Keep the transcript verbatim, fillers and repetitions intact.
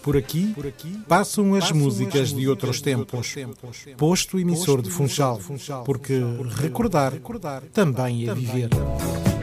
Por aqui passam as músicas de outros tempos, posto emissor de Funchal, porque recordar também é viver.